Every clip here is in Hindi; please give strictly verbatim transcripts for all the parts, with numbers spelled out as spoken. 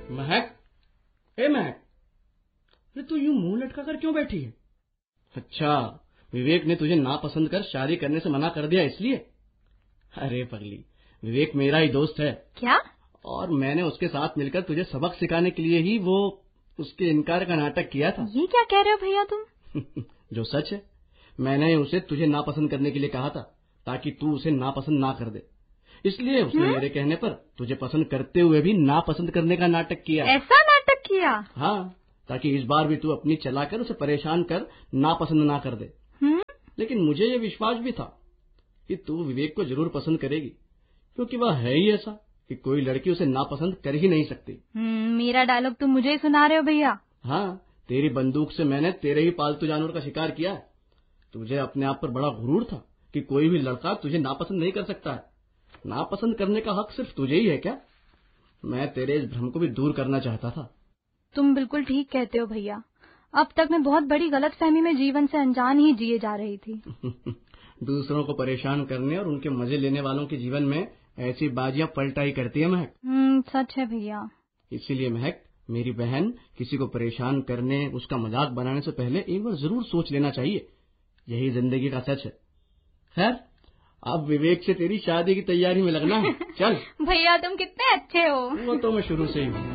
महक, ए महक, अरे तू यूं मुंह लटका कर क्यों बैठी है? अच्छा, विवेक ने तुझे नापसंद कर शादी करने से मना कर दिया इसलिए? अरे पगली, विवेक मेरा ही दोस्त है। क्या? और मैंने उसके साथ मिलकर तुझे सबक सिखाने के लिए ही वो उसके इनकार का नाटक किया था। ये क्या कह रहे हो भैया तुम? जो सच है, मैंने उसे तुझे नापसंद करने के लिए कहा था ताकि तू उसे नापसंद ना कर दे, इसलिए उसने मेरे कहने पर तुझे पसंद करते हुए भी नापसंद करने का नाटक किया। ऐसा नाटक किया? हाँ, ताकि इस बार भी तू अपनी चलाकर उसे परेशान कर नापसंद ना कर दे। हुँ? लेकिन मुझे ये विश्वास भी था कि तू विवेक को जरूर पसंद करेगी, क्योंकि वह है ही ऐसा कि कोई लड़की उसे नापसंद कर ही नहीं सकती। मेरा डायलॉग तुम मुझे ही सुना रहे हो भैया? हाँ, तेरी बंदूक से मैंने तेरे ही पालतू जानवर का शिकार किया है। तुझे अपने आप पर बड़ा गुरूर था कि कोई भी लड़का तुझे नापसंद नहीं कर सकता है। नापसंद करने का हक सिर्फ तुझे ही है क्या? मैं तेरे इस भ्रम को भी दूर करना चाहता था। तुम बिल्कुल ठीक कहते हो भैया। अब तक मैं बहुत बड़ी गलतफहमी में जीवन से अनजान ही जिए जा रही थी। दूसरों को परेशान करने और उनके मजे लेने वालों के जीवन में ऐसी बाजियां पलटा ही करती है महक। हम्म, सच है भैया। इसीलिए महक, मेरी बहन, किसी को परेशान करने, उसका मजाक बनाने से पहले एक बार जरूर सोच लेना चाहिए। यही जिंदगी का सच है। खैर, अब विवेक से तेरी शादी की तैयारी में लगना है। चल। भैया तुम कितने अच्छे हो। वो तो मैं शुरू से ही हूँ।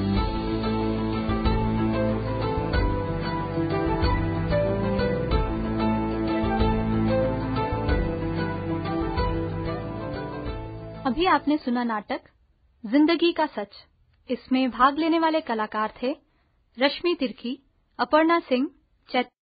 अभी आपने सुना नाटक जिंदगी का सच। इसमें भाग लेने वाले कलाकार थे रश्मि तिर्की, अपर्णा सिंह, चैत